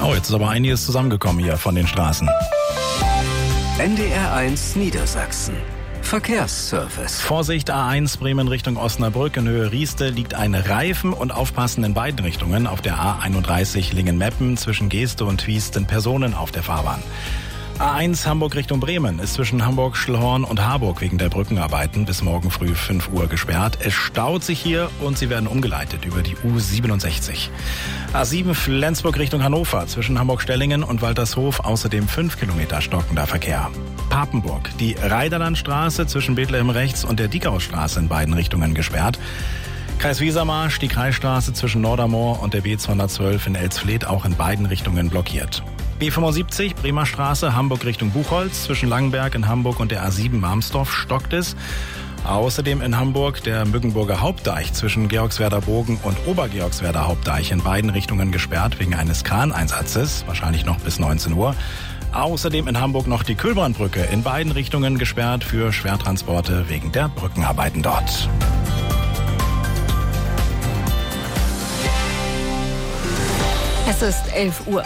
Oh, jetzt ist aber einiges zusammengekommen hier von den Straßen. NDR1 Niedersachsen. Verkehrsservice. Vorsicht, A1 Bremen Richtung Osnabrück in Höhe Rieste liegt ein Reifen und aufpassen in beiden Richtungen. Auf der A31 Lingen-Meppen zwischen Geeste und Twiest sind Personen auf der Fahrbahn. A1 Hamburg Richtung Bremen ist zwischen Hamburg, Schlhorn und Harburg wegen der Brückenarbeiten bis morgen früh 5 Uhr gesperrt. Es staut sich hier und sie werden umgeleitet über die U67. A7 Flensburg Richtung Hannover zwischen Hamburg-Stellingen und Waltershof außerdem 5 Kilometer stockender Verkehr. Papenburg, die Reiderlandstraße zwischen Bethlehem rechts und der Diekaustraße in beiden Richtungen gesperrt. Kreis Wesermarsch, die Kreisstraße zwischen Nordermoor und der B212 in Elsfleth auch in beiden Richtungen blockiert. B75 Bremer Straße, Hamburg Richtung Buchholz, zwischen Langenberg in Hamburg und der A7 Marmsdorf stockt es. Außerdem in Hamburg der Mückenburger Hauptdeich zwischen Georgswerder Bogen und Obergeorgswerder Hauptdeich in beiden Richtungen gesperrt wegen eines Kraneinsatzes, wahrscheinlich noch bis 19 Uhr. Außerdem in Hamburg noch die Kühlbrandbrücke in beiden Richtungen gesperrt für Schwertransporte wegen der Brückenarbeiten dort. Es ist 11 Uhr.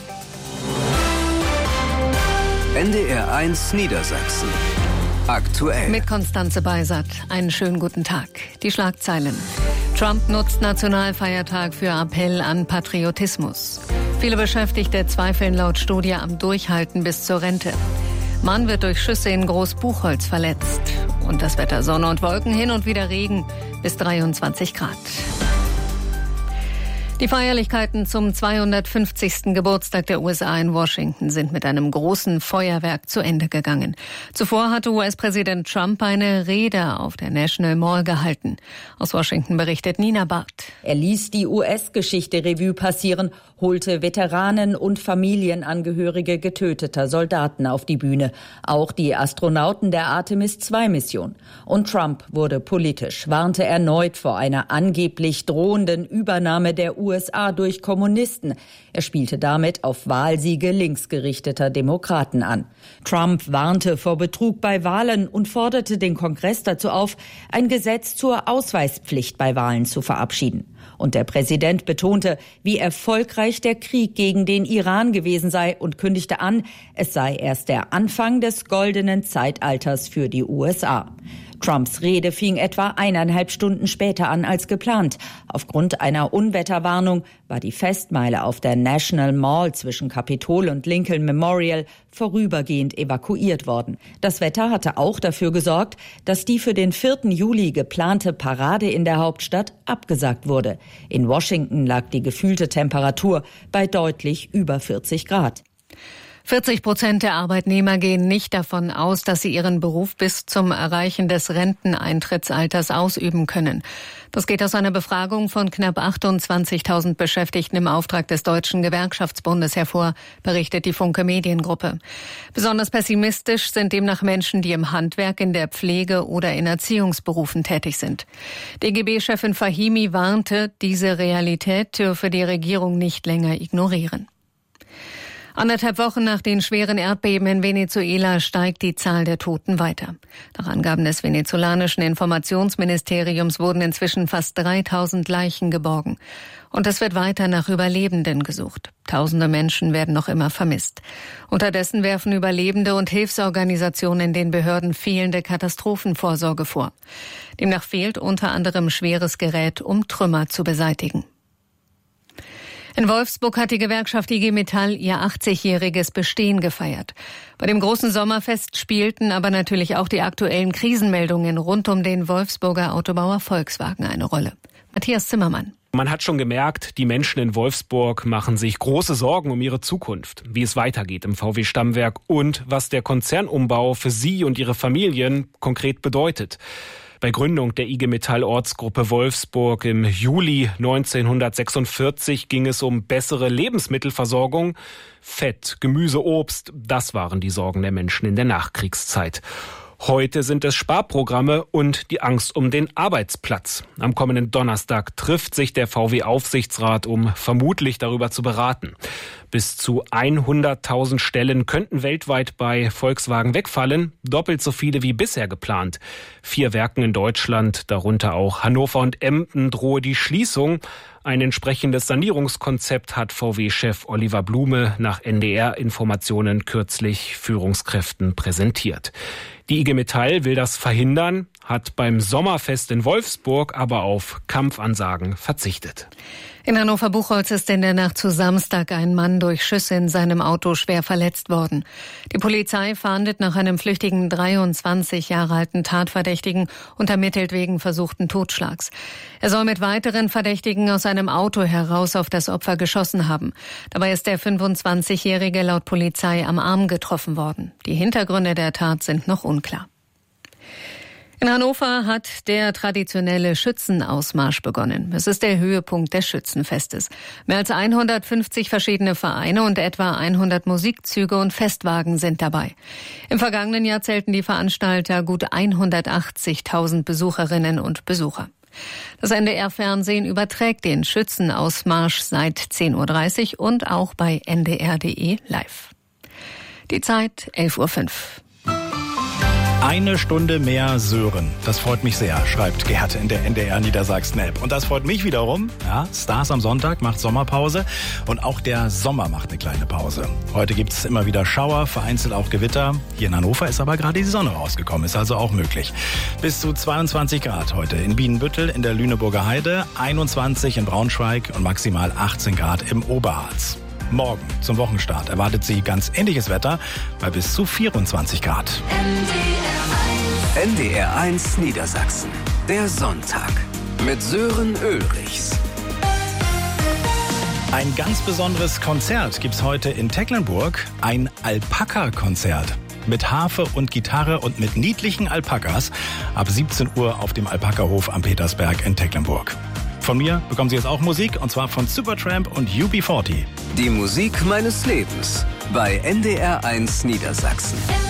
NDR1 Niedersachsen. Aktuell. Mit Konstanze Beisert. Einen schönen guten Tag. Die Schlagzeilen. Trump nutzt Nationalfeiertag für Appell an Patriotismus. Viele Beschäftigte zweifeln laut Studie am Durchhalten bis zur Rente. Mann wird durch Schüsse in Großbuchholz verletzt. Und das Wetter: Sonne und Wolken, hin und wieder Regen bis 23 Grad. Die Feierlichkeiten zum 250. Geburtstag der USA in Washington sind mit einem großen Feuerwerk zu Ende gegangen. Zuvor hatte US-Präsident Trump eine Rede auf der National Mall gehalten. Aus Washington berichtet Nina Barth. Er ließ die US-Geschichte Revue passieren, holte Veteranen und Familienangehörige getöteter Soldaten auf die Bühne, auch die Astronauten der Artemis-II-Mission. Und Trump wurde politisch, warnte erneut vor einer angeblich drohenden Übernahme der USA durch Kommunisten. Er spielte damit auf Wahlsiege linksgerichteter Demokraten an. Trump warnte vor Betrug bei Wahlen und forderte den Kongress dazu auf, ein Gesetz zur Ausweispflicht bei Wahlen zu verabschieden. Und der Präsident betonte, wie erfolgreich der Krieg gegen den Iran gewesen sei und kündigte an, es sei erst der Anfang des goldenen Zeitalters für die USA. Trumps Rede fing etwa 1,5 Stunden später an als geplant. Aufgrund einer Unwetterwarnung war die Festmeile auf der National Mall zwischen Capitol und Lincoln Memorial vorübergehend evakuiert worden. Das Wetter hatte auch dafür gesorgt, dass die für den 4. Juli geplante Parade in der Hauptstadt abgesagt wurde. In Washington lag die gefühlte Temperatur bei deutlich über 40 Grad. 40% der Arbeitnehmer gehen nicht davon aus, dass sie ihren Beruf bis zum Erreichen des Renteneintrittsalters ausüben können. Das geht aus einer Befragung von knapp 28.000 Beschäftigten im Auftrag des Deutschen Gewerkschaftsbundes hervor, berichtet die Funke Mediengruppe. Besonders pessimistisch sind demnach Menschen, die im Handwerk, in der Pflege oder in Erziehungsberufen tätig sind. DGB-Chefin Fahimi warnte, diese Realität dürfe die Regierung nicht länger ignorieren. 1,5 Wochen nach den schweren Erdbeben in Venezuela steigt die Zahl der Toten weiter. Nach Angaben des venezolanischen Informationsministeriums wurden inzwischen fast 3.000 Leichen geborgen. Und es wird weiter nach Überlebenden gesucht. Tausende Menschen werden noch immer vermisst. Unterdessen werfen Überlebende und Hilfsorganisationen den Behörden fehlende Katastrophenvorsorge vor. Demnach fehlt unter anderem schweres Gerät, um Trümmer zu beseitigen. In Wolfsburg hat die Gewerkschaft IG Metall ihr 80-jähriges Bestehen gefeiert. Bei dem großen Sommerfest spielten aber natürlich auch die aktuellen Krisenmeldungen rund um den Wolfsburger Autobauer Volkswagen eine Rolle. Matthias Zimmermann. Man hat schon gemerkt, die Menschen in Wolfsburg machen sich große Sorgen um ihre Zukunft, wie es weitergeht im VW-Stammwerk und was der Konzernumbau für sie und ihre Familien konkret bedeutet. Bei Gründung der IG Metall Ortsgruppe Wolfsburg im Juli 1946 ging es um bessere Lebensmittelversorgung. Fett, Gemüse, Obst, das waren die Sorgen der Menschen in der Nachkriegszeit. Heute sind es Sparprogramme und die Angst um den Arbeitsplatz. Am kommenden Donnerstag trifft sich der VW-Aufsichtsrat, um vermutlich darüber zu beraten. Bis zu 100.000 Stellen könnten weltweit bei Volkswagen wegfallen, doppelt so viele wie bisher geplant. 4 Werken in Deutschland, darunter auch Hannover und Emden, drohe die Schließung. Ein entsprechendes Sanierungskonzept hat VW-Chef Oliver Blume nach NDR-Informationen kürzlich Führungskräften präsentiert. Die IG Metall will das verhindern, hat beim Sommerfest in Wolfsburg aber auf Kampfansagen verzichtet. In Hannover-Buchholz ist in der Nacht zu Samstag ein Mann durch Schüsse in seinem Auto schwer verletzt worden. Die Polizei fahndet nach einem flüchtigen 23 Jahre alten Tatverdächtigen und ermittelt wegen versuchten Totschlags. Er soll mit weiteren Verdächtigen aus einem Auto heraus auf das Opfer geschossen haben. Dabei ist der 25-Jährige laut Polizei am Arm getroffen worden. Die Hintergründe der Tat sind noch unklar. In Hannover hat der traditionelle Schützenausmarsch begonnen. Es ist der Höhepunkt des Schützenfestes. Mehr als 150 verschiedene Vereine und etwa 100 Musikzüge und Festwagen sind dabei. Im vergangenen Jahr zählten die Veranstalter gut 180.000 Besucherinnen und Besucher. Das NDR-Fernsehen überträgt den Schützenausmarsch seit 10.30 Uhr und auch bei ndr.de live. Die Zeit 11.05 Uhr. Eine Stunde mehr Sören. Das freut mich sehr, schreibt Gerd in der NDR Niedersachsen-App. Und das freut mich wiederum. Ja, Stars am Sonntag macht Sommerpause und auch der Sommer macht eine kleine Pause. Heute gibt's immer wieder Schauer, vereinzelt auch Gewitter. Hier in Hannover ist aber gerade die Sonne rausgekommen, ist also auch möglich. Bis zu 22 Grad heute in Bienenbüttel, in der Lüneburger Heide, 21 in Braunschweig und maximal 18 Grad im Oberharz. Morgen zum Wochenstart erwartet sie ganz ähnliches Wetter bei bis zu 24 Grad. NDR1 Niedersachsen. Der Sonntag mit Sören Ulrichs. Ein ganz besonderes Konzert gibt's heute in Tecklenburg. Ein Alpaka-Konzert. Mit Harfe und Gitarre und mit niedlichen Alpakas ab 17 Uhr auf dem Alpaka-Hof am Petersberg in Tecklenburg. Von mir bekommen Sie jetzt auch Musik, und zwar von Supertramp und UB40. Die Musik meines Lebens bei NDR1 Niedersachsen.